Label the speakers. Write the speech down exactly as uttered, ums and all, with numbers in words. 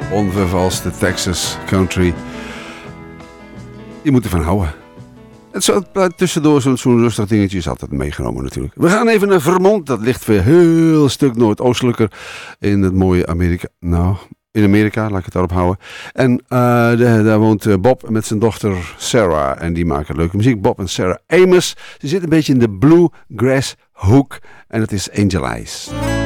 Speaker 1: onvervalste Texas country. Je moet ervan houden. Het zo, tussendoor zo'n, zo'n rustig dingetje is altijd meegenomen natuurlijk. We gaan even naar Vermont. Dat ligt weer heel stuk noordoostelijker in het mooie Amerika. Nou, in Amerika, laat ik het daarop houden. En uh, de, daar woont Bob met zijn dochter Sarah. En die maken leuke muziek. Bob en Sarah Amos. Ze zitten een beetje in de bluegrass hoek. En dat is Angel Eyes.